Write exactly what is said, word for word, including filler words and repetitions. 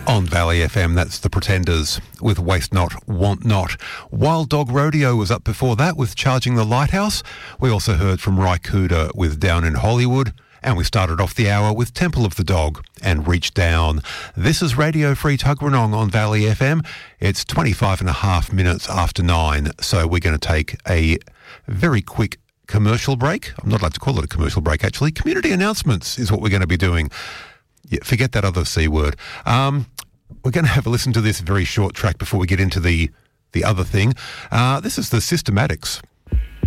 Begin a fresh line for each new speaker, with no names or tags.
On Valley F M, that's The Pretenders with Waste Not, Want Not. Wild Dog Rodeo was up before that with Charging the Lighthouse. We also heard from Rycuda with Down in Hollywood. And we started off the hour with Temple of the Dog and Reach Down. This is Radio Free Tuggeranong on Valley F M. It's twenty-five and a half minutes after nine, so we're going to take a very quick commercial break. I'm not allowed to call it a commercial break, actually. Community announcements is what we're going to be doing. Yeah, forget that other C word. Um, we're going to have a listen to this very short track before we get into the, the other thing. Uh, this is the Systematics